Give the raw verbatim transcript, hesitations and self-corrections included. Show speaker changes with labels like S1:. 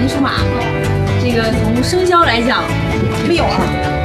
S1: 属马，这个从生肖来讲，六啊。